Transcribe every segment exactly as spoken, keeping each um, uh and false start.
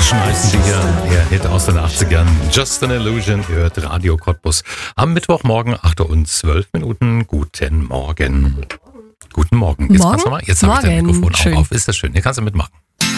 Illusion heißen die hier. Der Hit aus den achtzigern. Just an Illusion. Ihr hört Radio Cottbus. Am Mittwochmorgen, acht Uhr und zwölf Minuten. Guten Morgen. Guten Morgen. Jetzt Morgen? kannst du mal. Jetzt habe ich dein Mikrofon Schön. auch auf. Ist das schön? Hier kannst du mitmachen.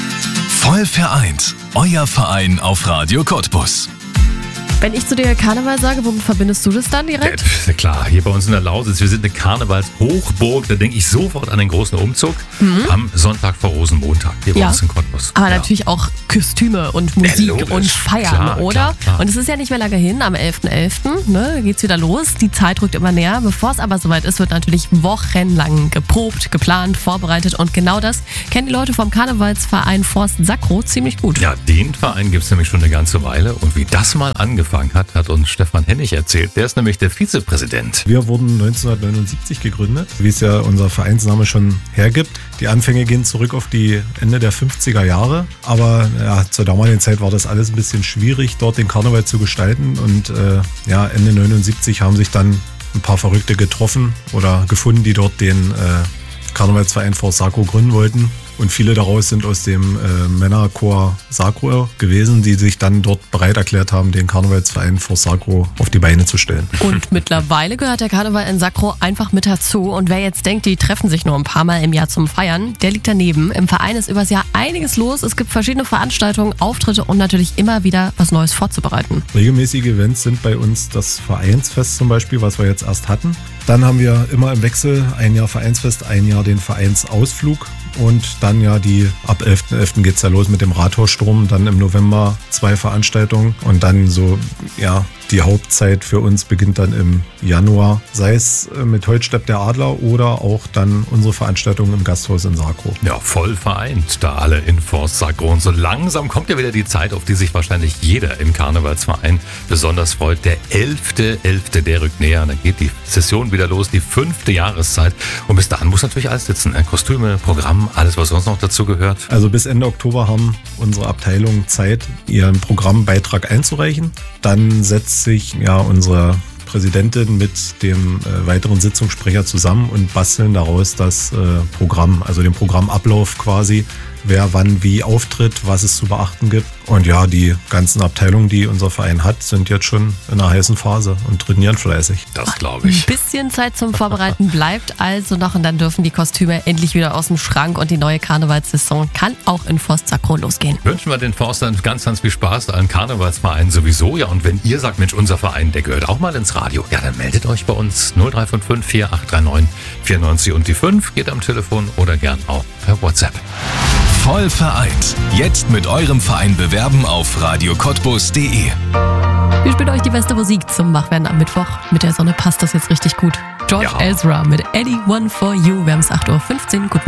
Voll vereint. Euer Verein auf Radio Cottbus. Wenn ich zu dir Karneval sage, womit verbindest du das dann direkt? Ja, klar, hier bei uns in der Lausitz, wir sind eine Karnevalshochburg. Da denke ich sofort an den großen Umzug mhm. am Sonntag vor Rosenmontag hier bei Ja. uns in Cottbus. Aber ja. natürlich auch Kostüme und Musik Ja, logisch. und Feiern, Klar, oder? klar, klar. Und es ist ja nicht mehr lange hin, am elften elften Ne, geht's wieder los. Die Zeit rückt immer näher. Bevor es aber soweit ist, wird natürlich wochenlang geprobt, geplant, vorbereitet. Und genau das kennen die Leute vom Karnevalsverein Forst Sacro ziemlich gut. Ja, den Verein gibt es nämlich schon eine ganze Weile. Und wie das mal angefangen hat, hat uns Stefan Hennig erzählt. Der ist nämlich der Vizepräsident. Wir wurden neunzehnhundertneunundsiebzig gegründet, wie es ja unser Vereinsname schon hergibt. Die Anfänge gehen zurück auf die Ende der fünfziger Jahre. Aber ja, zur damaligen Zeit war das alles ein bisschen schwierig, dort den Karneval zu gestalten. Und äh, ja, Ende neunundsiebzig haben sich dann ein paar Verrückte getroffen oder gefunden, die dort den äh, Karnevalsverein Forst Sacro gründen wollten. Und viele daraus sind aus dem äh, Männerchor Sacro gewesen, die sich dann dort bereit erklärt haben, den Karnevalsverein Forst Sacro auf die Beine zu stellen. Und mittlerweile gehört der Karneval in Sacro einfach mit dazu. Und wer jetzt denkt, die treffen sich nur ein paar Mal im Jahr zum Feiern, der liegt daneben. Im Verein ist übers Jahr einiges los. Es gibt verschiedene Veranstaltungen, Auftritte und natürlich immer wieder was Neues vorzubereiten. Regelmäßige Events sind bei uns das Vereinsfest zum Beispiel, was wir jetzt erst hatten. Dann haben wir immer im Wechsel ein Jahr Vereinsfest, ein Jahr den Vereinsausflug. Und dann ja die, ab elften elften geht es ja los mit dem Rathaussturm, dann im November zwei Veranstaltungen und dann so, ja, die Hauptzeit für uns beginnt dann im Januar, sei es mit Holzstepp der Adler oder auch dann unsere Veranstaltung im Gasthaus in Sacro. Ja, voll vereint, da alle in Forst Sacro. Und so langsam kommt ja wieder die Zeit, auf die sich wahrscheinlich jeder im Karnevalsverein besonders freut. Der elfte elfte der rückt näher. Dann geht die Session wieder los, die fünfte Jahreszeit. Und bis dahin muss natürlich alles sitzen. Ne? Kostüme, Programm, alles, was sonst noch dazu gehört. Also bis Ende Oktober haben unsere Abteilungen Zeit, ihren Programmbeitrag einzureichen. Dann setzt sich ja unsere Präsidentin mit dem äh, weiteren Sitzungssprecher zusammen und basteln daraus das äh, Programm, also den Programmablauf quasi, wer wann wie auftritt, was es zu beachten gibt. Und ja, die ganzen Abteilungen, die unser Verein hat, sind jetzt schon in einer heißen Phase und trainieren fleißig. Das glaube ich. Ein bisschen Zeit zum Vorbereiten bleibt also noch und dann dürfen die Kostüme endlich wieder aus dem Schrank und die neue Karnevalssaison kann auch in Forst Sacro losgehen. Wünschen wir den Forstern ganz, ganz viel Spaß, allen Karnevalsvereinen sowieso. Ja, und wenn ihr sagt, Mensch, unser Verein, der gehört auch mal ins Radio, ja, dann meldet euch bei uns null drei fünf fünf vier acht drei neun vier neun und die fünf. Geht am Telefon oder gern auch per WhatsApp. Voll vereint. Jetzt mit eurem Verein bewerben auf radio cottbus punkt de. Wir spielen euch die beste Musik zum Wachwerden am Mittwoch. Mit der Sonne passt das jetzt richtig gut. George Ja. Ezra mit Anyone for You. Wir haben es acht Uhr fünfzehn. Guten